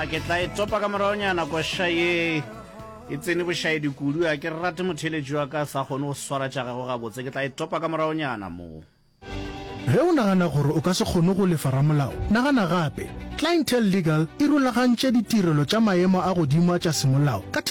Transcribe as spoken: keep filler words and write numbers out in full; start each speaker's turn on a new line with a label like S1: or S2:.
S1: a ke tla e topa ka moraonyana koša ye e tsene bošaedi kudu a ke rate motheletši wa ka sa kgone go swara tša gago gabotse ke tla e topa ka moraonyana moo.
S2: Ge o nagana gore o ka se kgone go lefa ramolao, nagana gape. Clientele Legal e rulagantše ditirelo tša maemo a godimo a tša semolao ka